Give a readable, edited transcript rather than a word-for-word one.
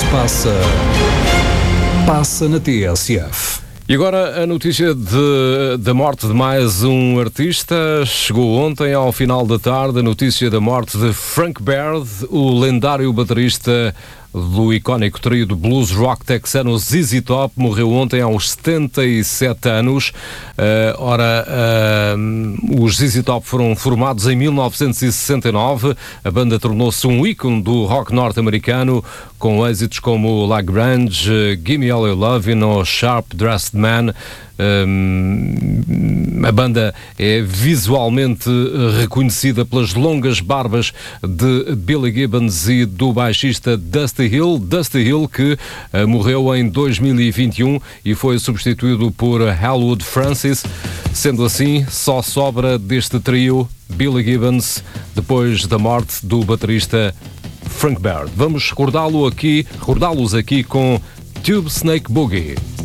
Passa na TSF. E agora a notícia da morte de mais um artista. Chegou ontem ao final da tarde a notícia da morte de Frank Baird, o lendário baterista do icónico trio de blues rock texano ZZ Top. Morreu ontem aos 77 anos. Os ZZ Top foram formados em 1969. A banda tornou-se um ícone do rock norte-americano, com êxitos como Lagrange, Gimme All Your Lovin' ou Sharp Dressed Man. A banda é visualmente reconhecida pelas longas barbas de Billy Gibbons e do baixista Dusty Hill, que morreu em 2021 e foi substituído por Elwood Francis. Sendo assim, só sobra deste trio Billy Gibbons depois da morte do baterista Frank Baird. Vamos recordá-los aqui com Tube Snake Boogie.